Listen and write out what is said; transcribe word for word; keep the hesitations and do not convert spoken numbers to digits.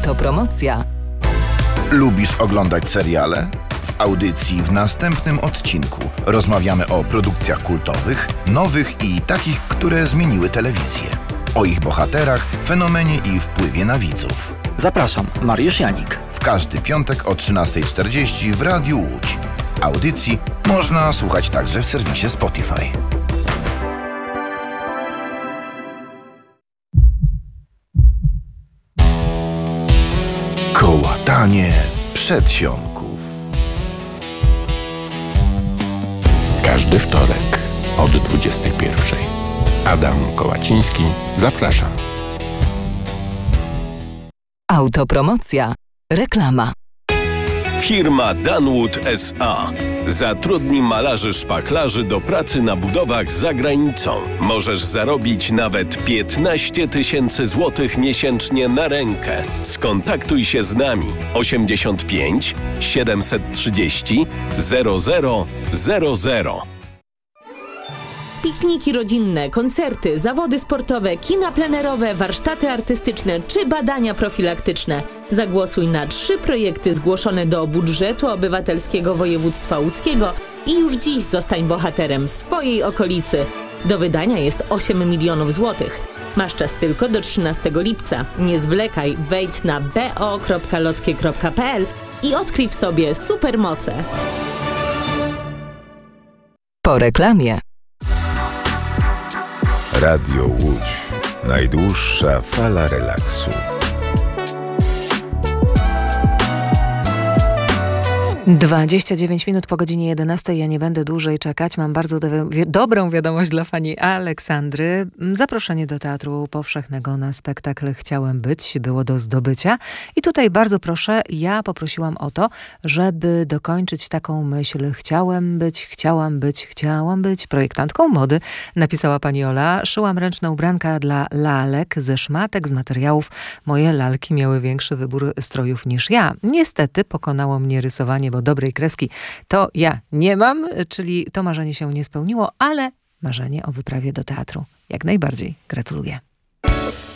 Autopromocja. Lubisz oglądać seriale? W audycji w następnym odcinku rozmawiamy o produkcjach kultowych, nowych i takich, które zmieniły telewizję. O ich bohaterach, fenomenie i wpływie na widzów. Zapraszam, Mariusz Janik. W każdy piątek o trzynasta czterdzieści w Radiu Łódź. Audycji można słuchać także w serwisie Spotify. Kołatanie przedsionków. Każdy wtorek od dwudziestej pierwszej. Adam Kołaciński, zapraszam. Autopromocja. Reklama. Firma Danwood S A zatrudni malarzy szpachlarzy do pracy na budowach za granicą. Możesz zarobić nawet piętnaście tysięcy złotych miesięcznie na rękę. Skontaktuj się z nami osiemdziesiąt pięć siedemset trzydzieści zero zero zero zero. Pikniki rodzinne, koncerty, zawody sportowe, kina plenerowe, warsztaty artystyczne czy badania profilaktyczne. Zagłosuj na trzy projekty zgłoszone do budżetu obywatelskiego województwa łódzkiego i już dziś zostań bohaterem swojej okolicy. Do wydania jest osiem milionów złotych. Masz czas tylko do trzynastego lipca. Nie zwlekaj, wejdź na b o kropka lockie kropka p l i odkryj w sobie supermoce. Po reklamie. Radio Łódź. Najdłuższa fala relaksu. dwadzieścia dziewięć minut po godzinie jedenastej. Ja nie będę dłużej czekać. Mam bardzo do, wi- dobrą wiadomość dla pani Aleksandry. Zaproszenie do Teatru Powszechnego na spektakl Chciałem być było do zdobycia. I tutaj bardzo proszę, ja poprosiłam o to, żeby dokończyć taką myśl. Chciałem być, chciałam być, chciałam być projektantką mody, napisała pani Ola. Szyłam ręczne ubranka dla lalek ze szmatek, z materiałów. Moje lalki miały większy wybór strojów niż ja. Niestety pokonało mnie rysowanie, bo dobrej kreski to ja nie mam, czyli to marzenie się nie spełniło, ale marzenie o wyprawie do teatru jak najbardziej. Gratuluję.